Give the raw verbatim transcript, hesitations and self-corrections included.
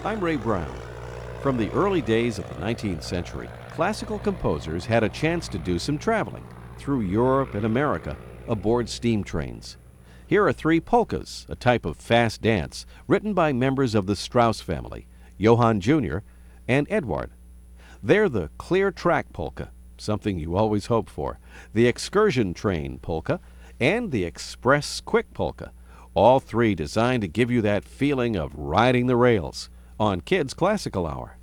I'm Ray Brown. From the early days of the nineteenth century, classical composers had a chance to do some traveling through Europe and America aboard steam trains. Here are three polkas, a type of fast dance, written by members of the Strauss family, Johann Junior and Eduard. They're the clear track polka, something you always hope for, the excursion train polka, and the express quick polka, all three designed to give you that feeling of riding the rails on Kids Classical Hour.